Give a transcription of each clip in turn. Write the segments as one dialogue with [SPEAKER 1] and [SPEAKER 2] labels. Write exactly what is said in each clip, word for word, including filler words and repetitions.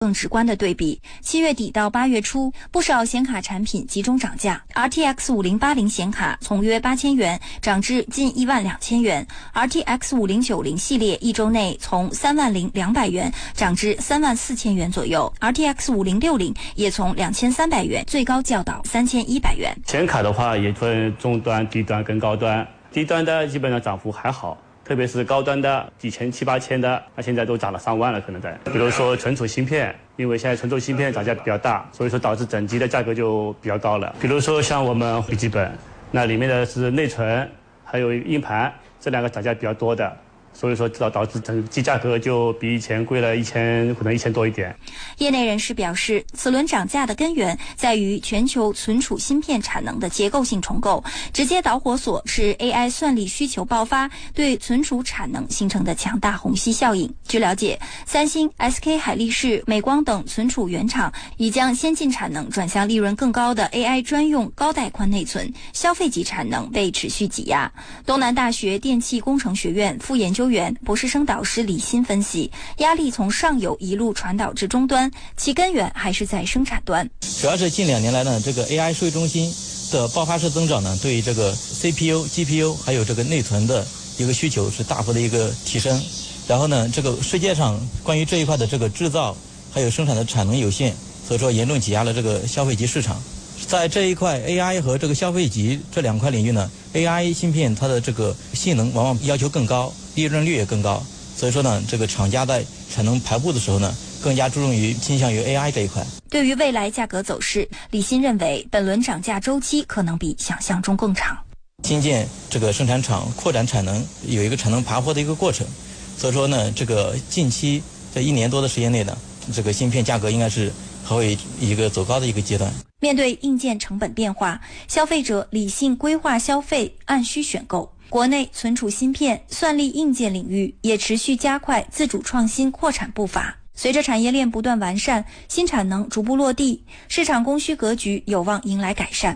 [SPEAKER 1] 更直观的对比，七月底到八月初，不少显卡产品集中涨价。R T X 五零八零显卡从约八千元涨至近一万两千元 ，R T X 五零九零系列一周内从三万零两百元涨至三万四千元左右 ，R T X 五零六零也从两千三百元最高降到三千一百元。
[SPEAKER 2] 显卡的话也分中端、低端跟高端，低端的基本上涨幅还好。特别是高端的几千七八千的，那现在都涨了上万了，可能在。比如说存储芯片，因为现在存储芯片涨价比较大，所以说导致整机的价格就比较高了。比如说像我们笔记本，那里面的是内存，还有硬盘，这两个涨价比较多的。所以说导导致整机价格就比以前贵了一千，可能一千多一点。
[SPEAKER 1] 业内人士表示，此轮涨价的根源在于全球存储芯片产能的结构性重构，直接导火索是 A I 算力需求爆发对存储产能形成的强大虹吸效应。据了解，三星、S K 海力士、美光等存储原厂已将先进产能转向利润更高的 A I 专用高带宽内存，消费级产能被持续挤压。东南大学电气工程学院副研究员、博士生导师李欣分析，压力从上游一路传导至终端，其根源还是在生产端。
[SPEAKER 3] 主要是近两年来呢，这个 A I 数据中心的爆发式增长呢，对于这个 C P U、G P U 还有这个内存的一个需求是大幅的一个提升。然后呢，这个世界上关于这一块的这个制造还有生产的产能有限，所以说严重挤压了这个消费级市场。在这一块 A I 和这个消费级这两块领域呢 ，A I 芯片它的这个性能往往要求更高，利润率也更高，所以说呢，这个厂家在产能排布的时候呢，更加注重于倾向于 A I 这一块。
[SPEAKER 1] 对于未来价格走势，李欣认为本轮涨价周期可能比想象中更长。
[SPEAKER 3] 新建这个生产厂扩展产能有一个产能爬坡的一个过程，所以说呢，这个近期在一年多的时间内呢，这个芯片价格应该是还会一个走高的一个阶段。
[SPEAKER 1] 面对硬件成本变化，消费者理性规划消费，按需选购。国内存储芯片、算力硬件领域也持续加快自主创新扩产步伐。随着产业链不断完善，新产能逐步落地，市场供需格局有望迎来改善。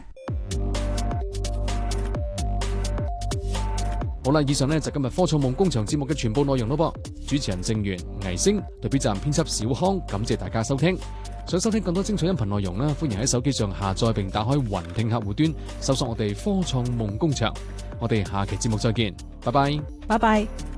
[SPEAKER 4] 好啦，以上呢就今日科創夢工場節目嘅全部內容咯噃。主持人正源、倪星，代表站編輯小康，感謝大家收聽。想收聽更多精彩音頻內容啦，歡迎喺手機上下載並打開雲聽客戶端，搜索我哋科創夢工場。我哋下期節目再見，拜拜，
[SPEAKER 5] 拜拜。